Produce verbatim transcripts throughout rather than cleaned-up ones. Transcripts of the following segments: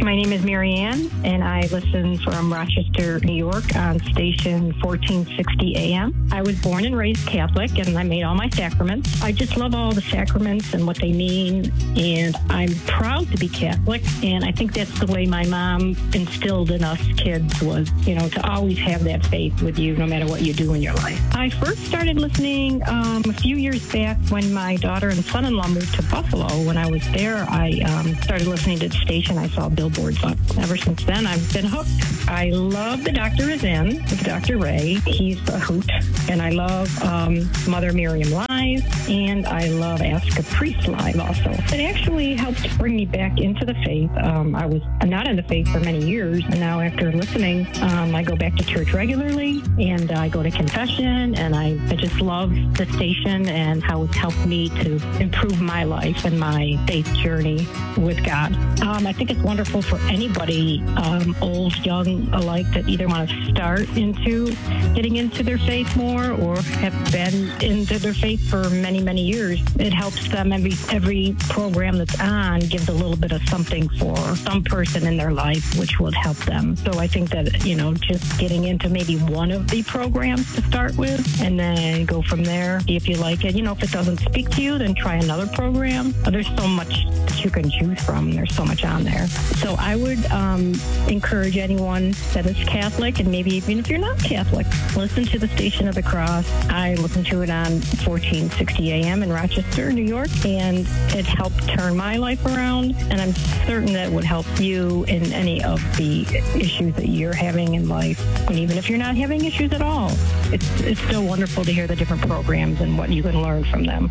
My name is Mary Ann, and I listen from Rochester, New York on station fourteen sixty A M. I was born and raised Catholic, and I made all my sacraments. I just love all the sacraments and what they mean, and I'm proud to be Catholic, and I think that's the way my mom instilled in us kids was, you know, to always have that faith with you no matter what you do in your life. I first started listening um, a few years back when my daughter and son-in-law moved to Buffalo. When I was there, I um, started listening to the station. I saw Bill boards up. Ever since then, I've been hooked. I love The Doctor Is In with Doctor Ray. He's a hoot. And I love um, Mother Miriam Live, and I love Ask a Priest Live also. It actually helped bring me back into the faith. Um, I was not in the faith for many years, and now after listening, um, I go back to church regularly, and I go to confession, and I, I just love the station and how it's helped me to improve my life and my faith journey with God. Um, I think it's wonderful for anybody, um, old, young alike, that either want to start into getting into their faith more or have been into their faith for many, many years. It helps them. Every every program that's on gives a little bit of something for some person in their life, which would help them. So I think that, you know, just getting into maybe one of the programs to start with and then go from there. See if you like it. You know, if it doesn't speak to you, then try another program. There's so much that you can choose from. There's so much on there. So I would um, encourage anyone that is Catholic, and maybe even if you're not Catholic, listen to the Station of the Cross. I listen to it on fourteen sixty A M in Rochester, New York, and it helped turn my life around, and I'm certain that it would help you in any of the issues that you're having in life. And even if you're not having issues at all, it's, it's still wonderful to hear the different programs and what you can learn from them.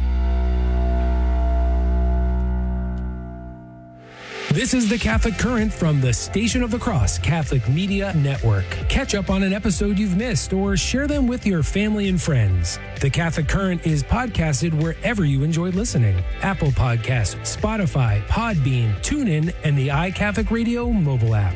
This is the Catholic Current from the Station of the Cross Catholic Media Network. Catch up on an episode you've missed or share them with your family and friends. The Catholic Current is podcasted wherever you enjoy listening. Apple Podcasts, Spotify, Podbean, TuneIn, and the iCatholic Radio mobile app.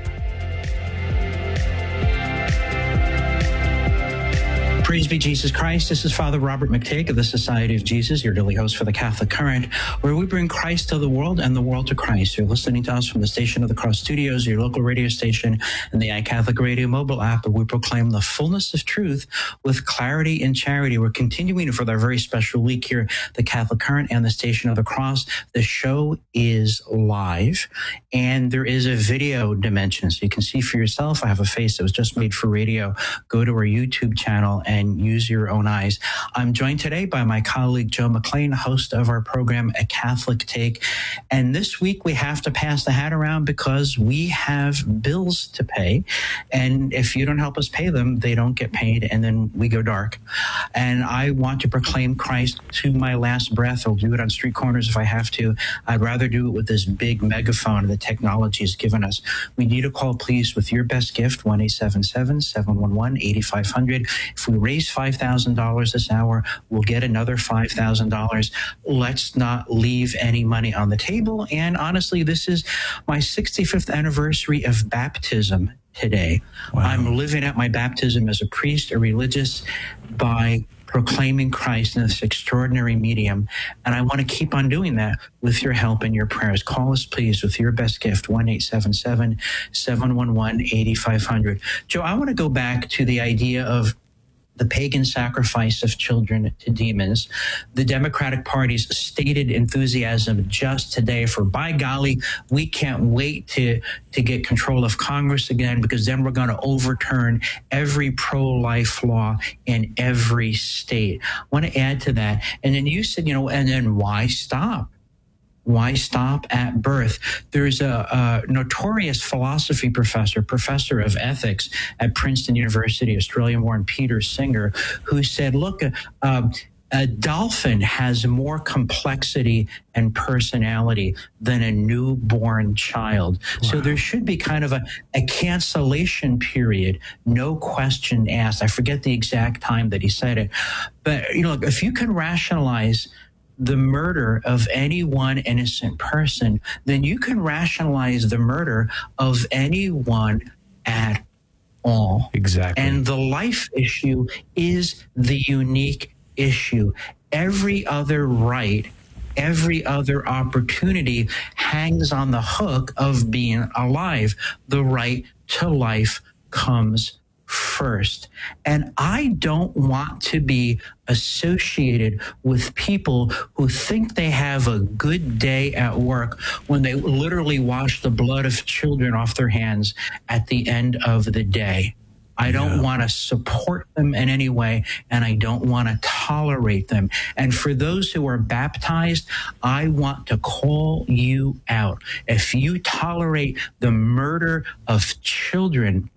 Praise be Jesus Christ. This is Father Robert McTague of the Society of Jesus, your daily host for the Catholic Current, where we bring Christ to the world and the world to Christ. You're listening to us from the Station of the Cross Studios, your local radio station, and the iCatholic Radio mobile app, where we proclaim the fullness of truth with clarity and charity. We're continuing for our very special week here, the Catholic Current and the Station of the Cross. The show is live, and there is a video dimension, so you can see for yourself. I have a face that was just made for radio. Go to our YouTube channel and and use your own eyes. I'm joined today by my colleague, Joe McLean, host of our program, A Catholic Take. And this week we have to pass the hat around because we have bills to pay. And if you don't help us pay them, they don't get paid, and then we go dark. And I want to proclaim Christ to my last breath. I'll do it on street corners if I have to. I'd rather do it with this big megaphone that technology has given us. We need a call, please, with your best gift, one eight seven seven, seven one one, eight five zero zero. If we raise five thousand dollars this hour, we'll get another five thousand dollars. Let's not leave any money on the table. And honestly, this is my sixty-fifth anniversary of baptism today. Wow. I'm living out my baptism as a priest, a religious, by proclaiming Christ in this extraordinary medium. And I want to keep on doing that with your help and your prayers. Call us, please, with your best gift, one eight seven seven, seven one one, eight five zero zero. Joe, I want to go back to the idea of the pagan sacrifice of children to demons. The Democratic Party's stated enthusiasm just today for, by golly, we can't wait to, to get control of Congress again, because then we're going to overturn every pro-life law in every state. I want to add to that. And then you said, you know, and then why stop? Why stop at birth? There's a, a notorious philosophy professor, professor of ethics at Princeton University, Australian-born Peter Singer, who said, look, uh, a dolphin has more complexity and personality than a newborn child. Wow. So there should be kind of a, a cancellation period, no question asked. I forget the exact time that he said it. But, you know, if you can rationalize the murder of any one innocent person, then you can rationalize the murder of anyone at all. Exactly. And the life issue is the unique issue. Every other right every other opportunity hangs on the hook of being alive. The right to life comes first. And I don't want to be associated with people who think they have a good day at work when they literally wash the blood of children off their hands at the end of the day. I don't yeah. want to support them in any way, and I don't want to tolerate them. And for those who are baptized, I want to call you out. If you tolerate the murder of children,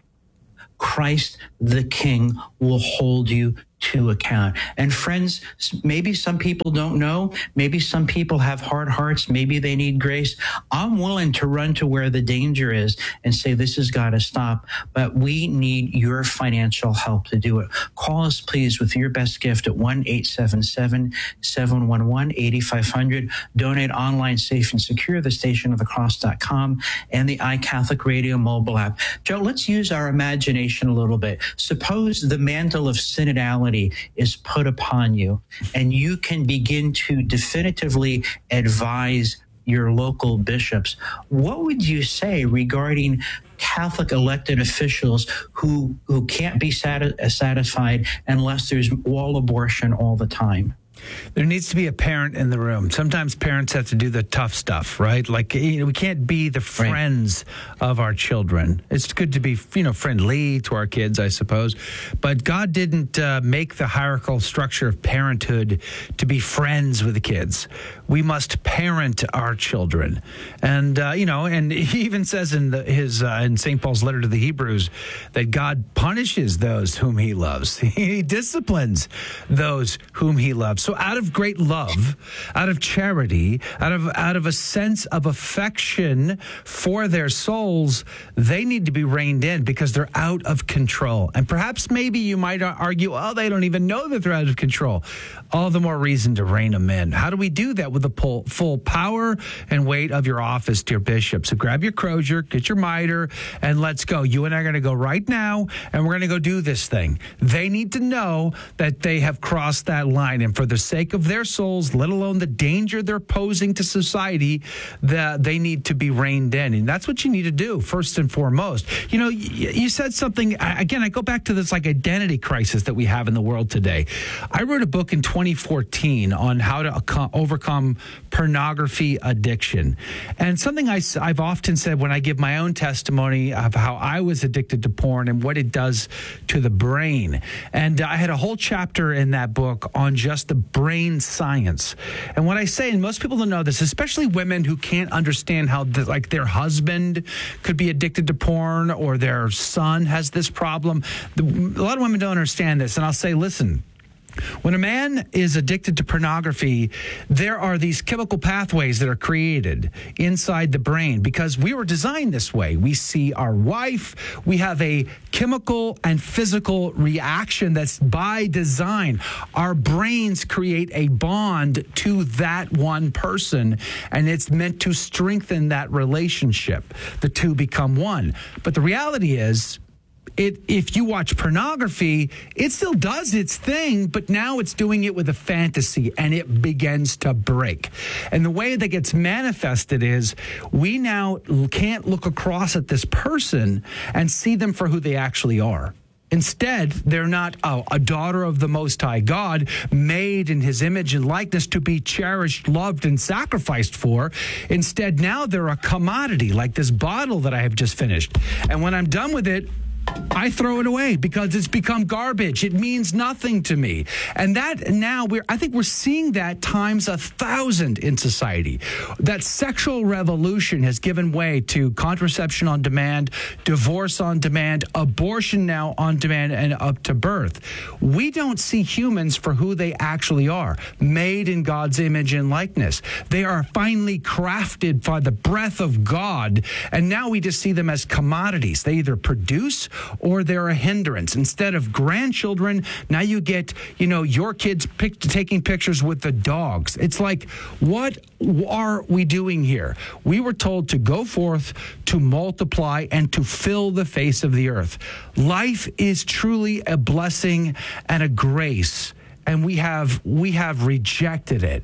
Christ the King will hold you to account. And friends, maybe some people don't know. Maybe some people have hard hearts. Maybe they need grace. I'm willing to run to where the danger is and say, this has got to stop. But we need your financial help to do it. Call us, please, with your best gift at one eight seven seven, seven one one, eight five zero zero. Donate online, safe and secure, the station of the cross dot com and the iCatholic Radio mobile app. Joe, let's use our imagination a little bit. Suppose the mantle of synodality is put upon you, and you can begin to definitively advise your local bishops. What would you say regarding Catholic elected officials who who can't be sati- satisfied unless there's wall abortion all the time? There needs to be a parent in the room. Sometimes parents have to do the tough stuff, right? Like, you know, we can't be the friends right. of our children. It's good to be, you know, friendly to our kids, I suppose. But God didn't uh, make the hierarchical structure of parenthood to be friends with the kids. We must parent our children. And, uh, you know, and he even says in the, his uh, in Saint Paul's letter to the Hebrews that God punishes those whom he loves. He disciplines those whom he loves. So out of great love, out of charity, out of out of a sense of affection for their souls, they need to be reined in because they're out of control. And perhaps maybe you might argue, oh, they don't even know that they're out of control. All the more reason to rein them in. How do we do that? With the full power and weight of your office, dear bishop. So grab your crozier, get your mitre, and let's go. You and I are going to go right now, and we're going to go do this thing. They need to know that they have crossed that line, and for the sake of their souls, let alone the danger they're posing to society, that they need to be reined in. And that's what you need to do, first and foremost. You know, you said something, again, I go back to this like identity crisis that we have in the world today. I wrote a book in twenty fourteen on how to overcome pornography addiction. And something I, I've often said when I give my own testimony of how I was addicted to porn and what it does to the brain. And I had a whole chapter in that book on just the brain science. And what I say, and most people don't know this, especially women who can't understand how the, like their husband could be addicted to porn or their son has this problem. The, a lot of women don't understand this. And I'll say, listen, when a man is addicted to pornography, there are these chemical pathways that are created inside the brain because we were designed this way. We see our wife. We have a chemical and physical reaction that's by design. Our brains create a bond to that one person, and it's meant to strengthen that relationship. The two become one. But the reality is, It, if you watch pornography, it still does its thing, but now it's doing it with a fantasy, and it begins to break. And the way that gets manifested is we now can't look across at this person and see them for who they actually are. Instead, they're not oh, a daughter of the Most High God, made in his image and likeness to be cherished, loved, and sacrificed for. Instead, now they're a commodity, like this bottle that I have just finished. And when I'm done with it, I throw it away because it's become garbage. It means nothing to me. And that now, we're I think we're seeing that times a thousand in society. That sexual revolution has given way to contraception on demand, divorce on demand, abortion now on demand, and up to birth. We don't see humans for who they actually are, made in God's image and likeness. They are finely crafted by the breath of God, and now we just see them as commodities. They either produce or they're a hindrance. Instead of grandchildren, now you get, you know, your kids pick, taking pictures with the dogs. It's like, what are we doing here? We were told to go forth, to multiply, and to fill the face of the earth. Life is truly a blessing and a grace, and we have we have rejected it.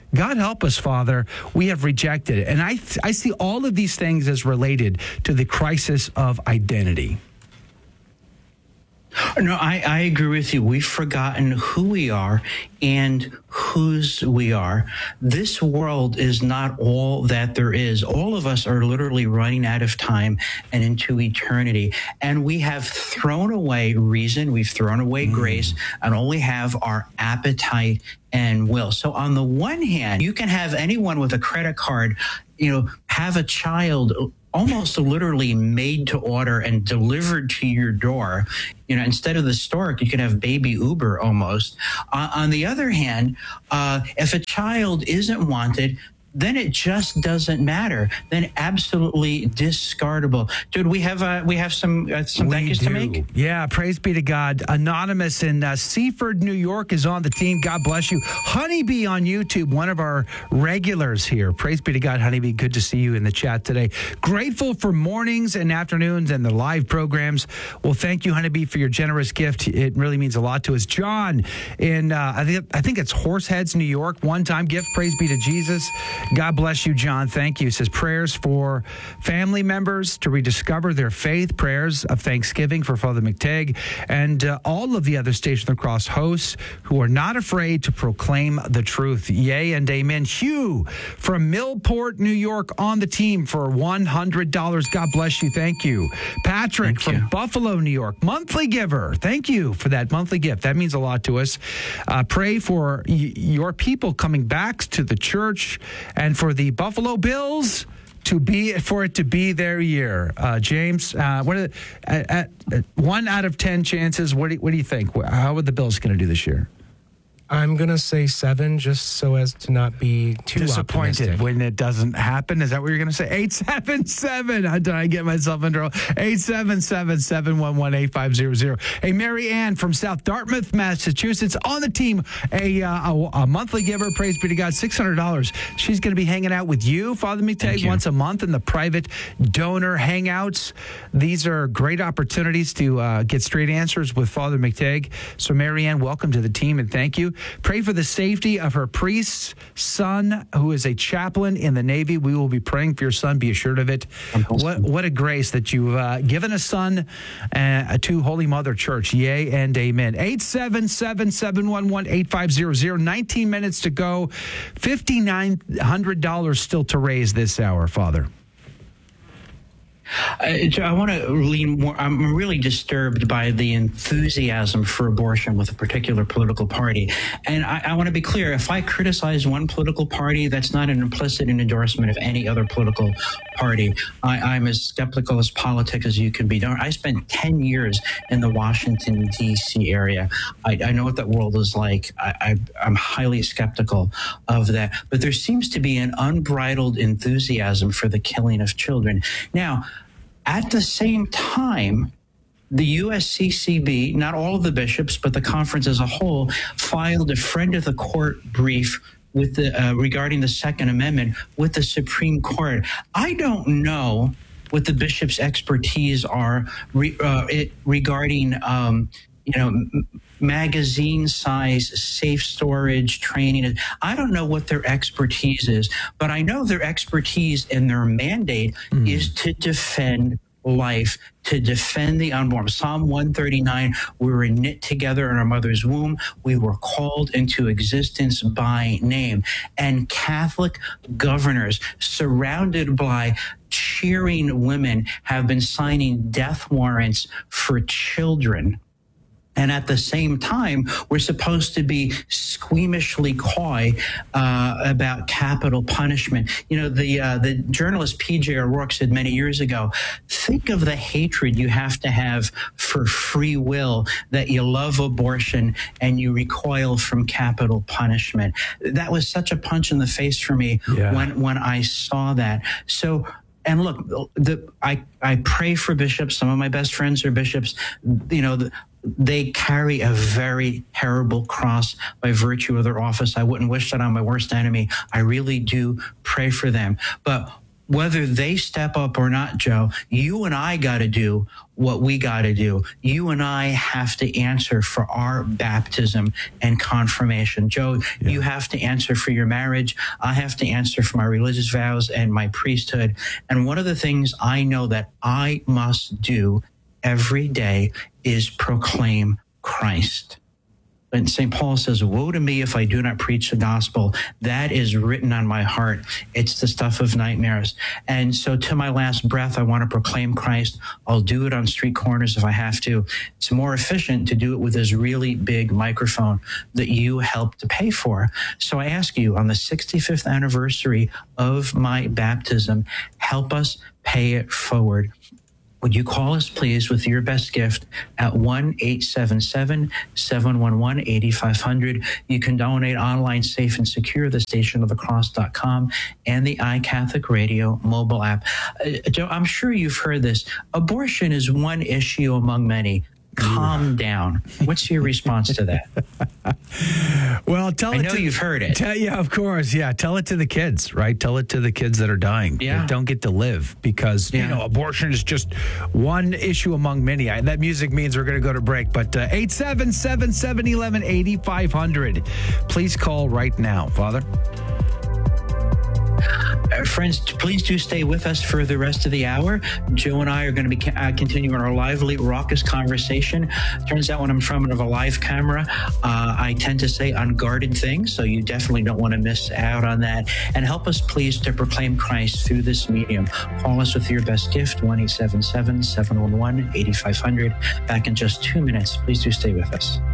God help us, Father, we have rejected it. And I, I see all of these things as related to the crisis of identity. No, I, I agree with you. We've forgotten who we are and whose we are. This world is not all that there is. All of us are literally running out of time and into eternity. And we have thrown away reason, we've thrown away mm. grace, and only have our appetite and will. So on the one hand, you can have anyone with a credit card, you know, have a child almost literally made to order and delivered to your door. You know, instead of the stork, you could have baby Uber almost. Uh, on the other hand, uh, if a child isn't wanted, then it just doesn't matter. Then absolutely discardable. Dude, we have uh, we have some uh, some we thank yous do. to make. Yeah, praise be to God. Anonymous in uh, Seaford, New York is on the team. God bless you. Honeybee on YouTube, one of our regulars here. Praise be to God, Honeybee. Good to see you in the chat today. Grateful for mornings and afternoons and the live programs. Well, thank you, Honeybee, for your generous gift. It really means a lot to us. John in uh, I think I think it's Horseheads, New York. One time gift. Praise be to Jesus. God bless you, John. Thank you. It says prayers for family members to rediscover their faith, prayers of thanksgiving for Father McTagg, and uh, all of the other Station of the Cross hosts who are not afraid to proclaim the truth. Yay and amen. Hugh from Millport, New York on the team for one hundred dollars. God bless you. Thank you. Patrick Thank from you. Buffalo, New York, monthly giver. Thank you for that monthly gift. That means a lot to us. Uh, pray for y- your people coming back to the church, and for the Buffalo Bills to be for it to be their year. Uh, James, uh, what are the, at, at, at one out of ten chances? What do, what do you think? How are the Bills going to do this year? I'm going to say seven just so as to not be too disappointed optimistic. when it doesn't happen. Is that what you're going to say? eight seven seven. Did I get myself in trouble? eight seven seven, seven one one, eight five zero zero. Hey, Mary Ann from South Dartmouth, Massachusetts on the team. A, uh, a, a monthly giver. Praise be to God. six hundred dollars. She's going to be hanging out with you, Father McTagg, once a month in the private donor hangouts. These are great opportunities to uh, get straight answers with Father McTagg. So, Mary Ann, welcome to the team and thank you. Pray for the safety of her priest's son, who is a chaplain in the Navy. We will be praying for your son. Be assured of it. What, what a grace that you've uh, given a son uh, to Holy Mother Church. Yay and amen. eight seven seven, seven one one, eight five zero zero. nineteen minutes to go. five thousand nine hundred dollars still to raise this hour, Father. Uh, I want to lean more. I'm really disturbed by the enthusiasm for abortion with a particular political party. And I, I want to be clear, if I criticize one political party, that's not an implicit endorsement of any other political party. I, I'm as skeptical as politics as you can be. I spent ten years in the Washington, D C area. I, I know what that world is like. I, I, I'm highly skeptical of that. But there seems to be an unbridled enthusiasm for the killing of children. Now, at the same time, the U S C C B, not all of the bishops, but the conference as a whole, filed a friend of the court brief with the uh, regarding the Second Amendment with the Supreme Court. I don't know what the bishops' expertise are re, uh, it, regarding, um, you know, m- magazine size, safe storage, training. I don't know what their expertise is, but I know their expertise and their mandate mm. is to defend life, to defend the unborn. Psalm one thirty-nine, we were knit together in our mother's womb. We were called into existence by name. And Catholic governors surrounded by cheering women have been signing death warrants for children. And at the same time, we're supposed to be squeamishly coy uh, about capital punishment. You know, the uh, the journalist P J O'Rourke said many years ago, think of the hatred you have to have for free will, that you love abortion and you recoil from capital punishment. That was such a punch in the face for me yeah. when, when I saw that. So, and look, the, I, I pray for bishops. Some of my best friends are bishops. You know, the, they carry a very terrible cross by virtue of their office. I wouldn't wish that on my worst enemy. I really do pray for them. But whether they step up or not, Joe, you and I got to do what we got to do. You and I have to answer for our baptism and confirmation. Joe, yeah. you have to answer for your marriage. I have to answer for my religious vows and my priesthood. And one of the things I know that I must do every day is proclaim Christ. And Saint Paul says, woe to me if I do not preach the gospel. That is written on my heart. It's the stuff of nightmares. And so to my last breath, I want to proclaim Christ. I'll do it on street corners if I have to. It's more efficient to do it with this really big microphone that you helped to pay for. So I ask you, on the sixty-fifth anniversary of my baptism, help us pay it forward. Would you call us, please, with your best gift at one eight seven seven, seven one one, eight five zero zero. You can donate online, safe and secure, the station of the cross dot com and the iCatholic Radio mobile app. Uh, Joe, I'm sure you've heard this. Abortion is one issue among many. Calm down. What's your response to that? Well, tell I it know to, you've heard it. Tell, yeah, of course. Yeah. Tell it to the kids, right? Tell it to the kids that are dying. Yeah. That don't get to live because, yeah. you know, abortion is just one issue among many. I, that music means we're going to go to break, but uh, eight seven seven, seven one one, eight five zero zero. Please call right now, Father. Uh, friends, please do stay with us for the rest of the hour. Joe and I are going to be ca- uh, continuing our lively, raucous conversation. Turns out when I'm in front of a live camera, uh, I tend to say unguarded things, so you definitely don't want to miss out on that. And help us, please, to proclaim Christ through this medium. Call us with your best gift, one eight seven seven, seven one one, eight five zero zero. Back in just two minutes. Please do stay with us.